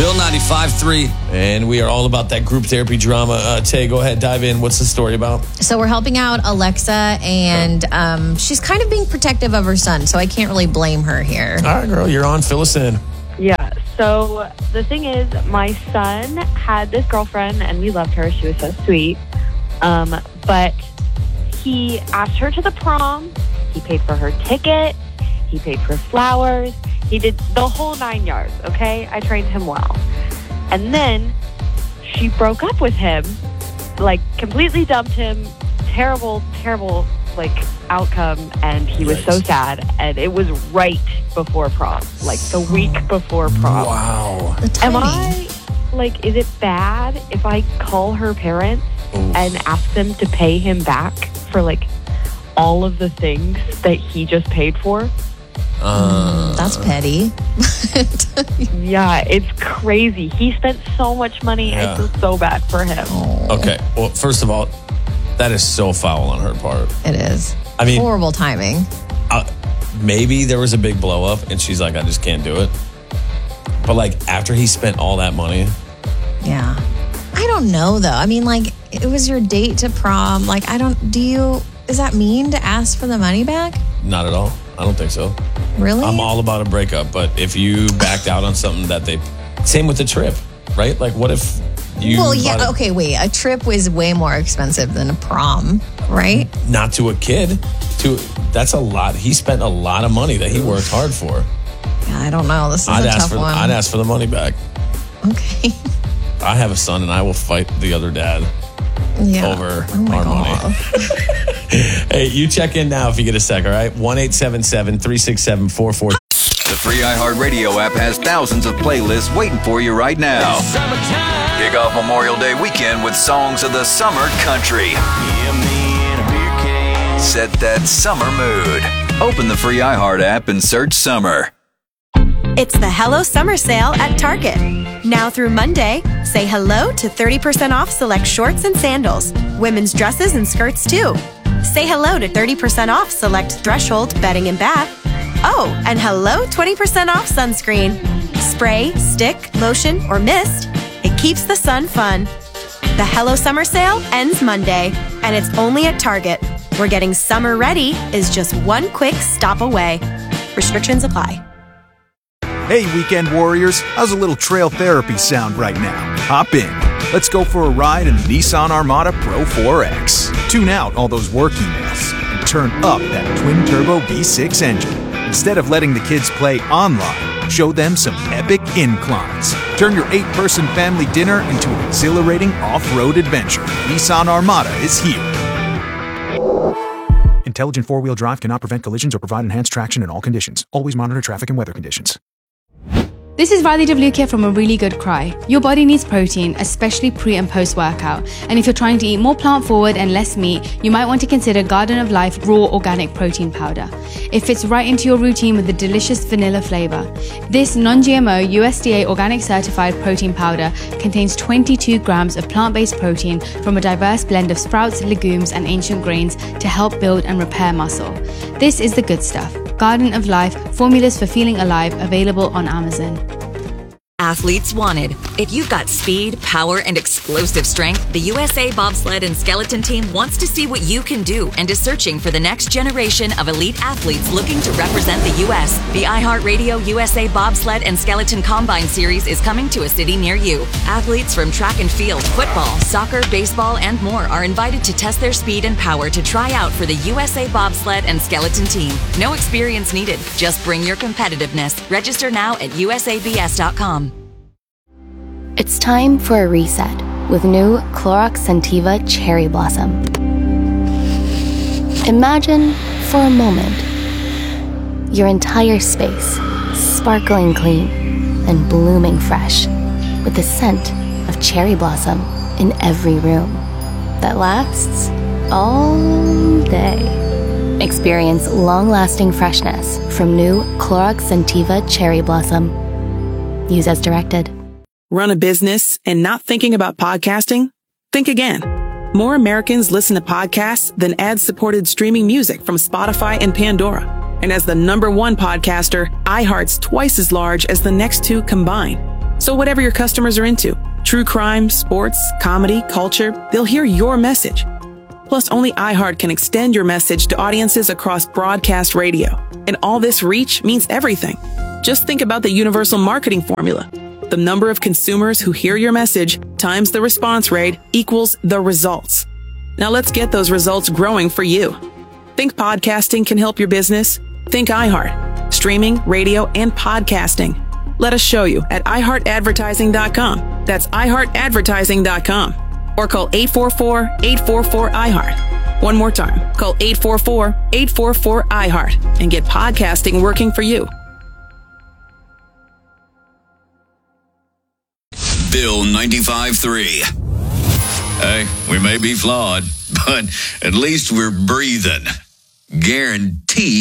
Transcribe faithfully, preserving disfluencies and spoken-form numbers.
Bill ninety-five three, and we are all about that group therapy drama. Uh, Tay, go ahead, dive in. What's the story about? So we're helping out Alexa, and um, she's kind of being protective of her son, so I can't really blame her here. All right, girl, you're on. Fill us in. Yeah, so the thing is, my son had this girlfriend, and we loved her. She was so sweet. Um, but he asked her to the prom. He paid for her ticket. He paid for flowers. He did the whole nine yards, okay? I trained him well. And then she broke up with him, like completely dumped him. Terrible, terrible, like, outcome. And he was so sad. And it was right before prom, like the week before prom. Wow. Am I, like, is it bad if I call her parents Oof. and ask them to pay him back for, like, all of the things that he just paid for? Uh, That's petty. Yeah, it's crazy. He spent so much money. Yeah. I feel so bad for him. Okay. Well, first of all, that is so foul on her part. It is. I mean, horrible timing. Uh, maybe there was a big blow up and she's like, I just can't do it. But like after he spent all that money. Yeah. I don't know though. I mean, like it was your date to prom. Like, I don't, do you, is that mean to ask for the money back? Not at all. I don't think so. Really? I'm all about a breakup, but if you backed out on something that they, same with the trip, right? Like what if you... Well, yeah, okay, wait. A trip was way more expensive than a prom, right? Not to a kid. To That's a lot. He spent a lot of money that he worked hard for. Yeah, I don't know. This is I'd a ask tough for, one. I'd ask for the money back. Okay. I have a son and I will fight the other dad yeah. over oh my our God. money. Hey, you check in now if you get a sec, all right? one eight seven seven, three six seven, four four. The free iHeartRadio app has thousands of playlists waiting for you right now. Kick off Memorial Day weekend with songs of the summer country. Set that summer mood. Open the free iHeart app and search summer. It's the Hello Summer Sale at Target. Now through Monday, say hello to thirty percent off select shorts and sandals, women's dresses and skirts too. Say hello to thirty percent off select Threshold bedding and bath. Oh, and hello twenty percent off sunscreen. Spray, stick, lotion, or mist. It keeps the sun fun. The Hello Summer Sale ends Monday, and it's only at Target, where getting summer ready is just one quick stop away. Restrictions apply. Hey, weekend warriors, how's a little trail therapy sound right now? Hop in. Let's go for a ride in the Nissan Armada Pro four X. Tune out all those work emails and turn up that twin-turbo V six engine. Instead of letting the kids play online, show them some epic inclines. Turn your eight-person family dinner into an exhilarating off-road adventure. Nissan Armada is here. Intelligent four-wheel drive cannot prevent collisions or provide enhanced traction in all conditions. Always monitor traffic and weather conditions. This is Riley Devlukia from A Really Good Cry. Your body needs protein, especially pre and post workout. And if you're trying to eat more plant forward and less meat, you might want to consider Garden of Life Raw Organic Protein Powder. It fits right into your routine with a delicious vanilla flavor. This non-G M O U S D A organic certified protein powder contains twenty-two grams of plant-based protein from a diverse blend of sprouts, legumes, and ancient grains to help build and repair muscle. This is the good stuff. Garden of Life, formulas for feeling alive, available on Amazon. Athletes wanted. If you've got speed, power, and explosive strength, the U S A Bobsled and Skeleton Team wants to see what you can do and is searching for the next generation of elite athletes looking to represent the U S. The iHeartRadio U S A Bobsled and Skeleton Combine Series is coming to a city near you. Athletes from track and field, football, soccer, baseball, and more are invited to test their speed and power to try out for the U S A Bobsled and Skeleton Team. No experience needed. Just bring your competitiveness. Register now at U S A B S dot com. It's time for a reset with new Clorox Scentiva Cherry Blossom. Imagine, for a moment, your entire space sparkling clean and blooming fresh with the scent of cherry blossom in every room that lasts all day. Experience long-lasting freshness from new Clorox Scentiva Cherry Blossom. Use as directed. Run a business and not thinking about podcasting? Think again. More Americans listen to podcasts than ad-supported streaming music from Spotify and Pandora. And as the number one podcaster, iHeart's twice as large as the next two combined. So whatever your customers are into, true crime, sports, comedy, culture, they'll hear your message. Plus, only iHeart can extend your message to audiences across broadcast radio. And all this reach means everything. Just think about the universal marketing formula. The number of consumers who hear your message times the response rate equals the results. Now let's get those results growing for you. Think podcasting can help your business? Think iHeart. Streaming, radio, and podcasting. Let us show you at i heart advertising dot com. That's i heart advertising dot com. Or call eight four four, eight four four, I heart. One more time. Call eight four four, eight four four, I heart and get podcasting working for you. Bill ninety-five three. Hey, we may be flawed, but at least we're breathing. Guaranteed.